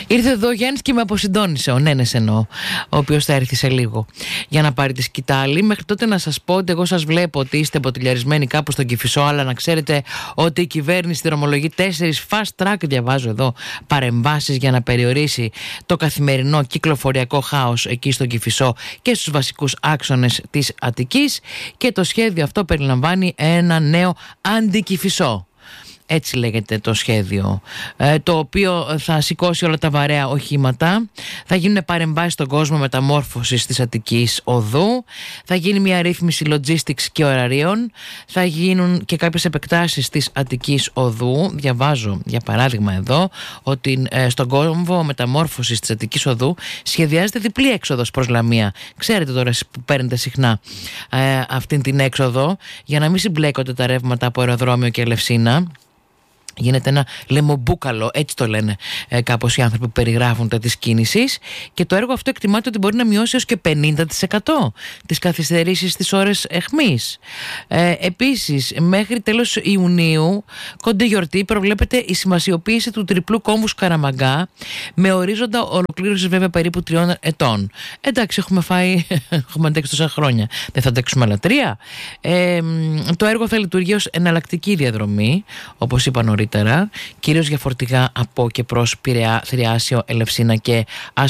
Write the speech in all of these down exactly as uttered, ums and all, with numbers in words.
Ήρθε εδώ ο Γιάννης και με αποσυντώνησε, ο Νένες εννοώ, ο οποίος θα έρθει σε λίγο για να πάρει τη σκητάλη. Μέχρι τότε να σας πω ότι εγώ σας βλέπω ότι είστε ποτηλιαρισμένοι κάπου στον Κηφισό, αλλά να ξέρετε ότι η κυβέρνηση δρομολογεί τέσσερις fast track, διαβάζω εδώ, παρεμβάσεις για να περιορίσει το καθημερινό κυκλοφοριακό χάος εκεί στον Κηφισό και στους βασικούς άξονες της Αττικής, και το σχέδιο αυτό περιλαμβάνει ένα νέο αντικηφισό. Έτσι λέγεται το σχέδιο, ε, το οποίο θα σηκώσει όλα τα βαρέα οχήματα. Θα γίνουν παρεμβάσεις στον κόσμο μεταμόρφωσης της Αττικής Οδού. Θα γίνει μια ρύθμιση logistics και ωραρίων. Θα γίνουν και κάποιες επεκτάσεις της Αττικής Οδού. Διαβάζω για παράδειγμα εδώ ότι ε, στον κόμβο μεταμόρφωσης της Αττικής Οδού σχεδιάζεται διπλή έξοδος προς Λαμία. Ξέρετε τώρα που παίρνετε συχνά ε, αυτήν την έξοδο, για να μην συμπλέκονται τα ρεύματα από αεροδρόμιο και Ελευσίνα. Γίνεται ένα λεμομπούκαλο, έτσι το λένε ε, κάπως οι άνθρωποι που περιγράφουν τα της κίνησης, και το έργο αυτό εκτιμάται ότι μπορεί να μειώσει έως και πενήντα τοις εκατό τις καθυστερήσεις στις ώρες αιχμής. Ε, επίσης, μέχρι τέλος Ιουνίου, κοντά γιορτή, προβλέπεται η σημασιοποίηση του τριπλού κόμβου Σκαραμαγκά, με ορίζοντα ολοκλήρωση βέβαια περίπου τριών ετών. Εντάξει, έχουμε φάει, έχουμε αντέξει τόσα χρόνια. Δεν θα αντέξουμε άλλα τρία. Ε, το έργο θα λειτουργεί ως εναλλακτική διαδρομή, όπως είπα νωρίτερα, κυρίως για φορτηγά από και προς Πειραιά, Θριάσιο, Ελευσίνα και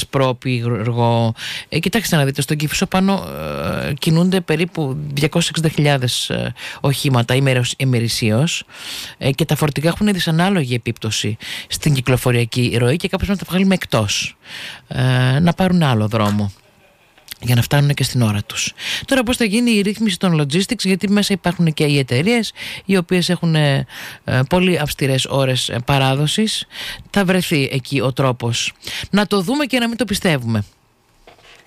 Ασπρόπυργο. Ε, κοιτάξτε να δείτε, στον Κηφισό πάνω ε, κινούνται περίπου διακόσιες εξήντα χιλιάδες ε, οχήματα ημερησίως, ε, και τα φορτηγά έχουν δυσανάλογη επίπτωση στην κυκλοφοριακή ροή και κάπως να τα βγάλουμε εκτός, ε, να πάρουν άλλο δρόμο για να φτάνουν και στην ώρα τους. Τώρα πώς θα γίνει η ρύθμιση των logistics, γιατί μέσα υπάρχουν και οι εταιρείες οι οποίες έχουν ε, ε, πολύ αυστηρές ώρες ε, παράδοσης. Θα βρεθεί εκεί ο τρόπος να το δούμε και να μην το πιστεύουμε.